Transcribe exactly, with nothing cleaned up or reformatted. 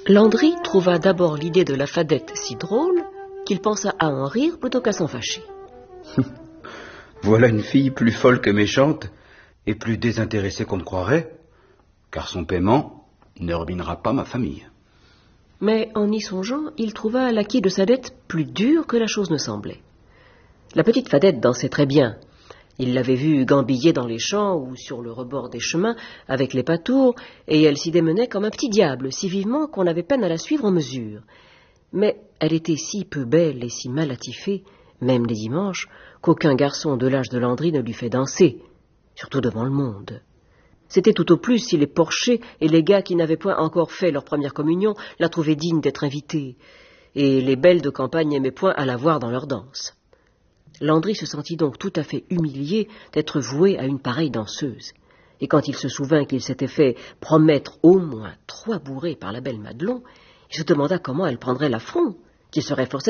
Landry trouva d'abord l'idée de la fadette si drôle qu'il pensa à en rire plutôt qu'à s'en fâcher. Voilà une fille plus folle que méchante et plus désintéressée qu'on ne croirait, car son paiement ne ruinera pas ma famille. Mais en y songeant, il trouva l'acquit de sa dette plus dur que la chose ne semblait. La petite fadette dansait très bien. Il l'avait vue gambiller dans les champs ou sur le rebord des chemins avec les pâtours, et elle s'y démenait comme un petit diable, si vivement qu'on avait peine à la suivre en mesure. Mais elle était si peu belle et si mal attifée, même les dimanches, qu'aucun garçon de l'âge de Landry ne lui fait danser, surtout devant le monde. C'était tout au plus si les porchers et les gars qui n'avaient point encore fait leur première communion la trouvaient digne d'être invités, et les belles de campagne n'aimaient point à la voir dans leur danse. Landry se sentit donc tout à fait humilié d'être voué à une pareille danseuse, et quand il se souvint qu'il s'était fait promettre au moins trois bourrées par la belle Madelon, il se demanda comment elle prendrait l'affront, qu'il serait forcé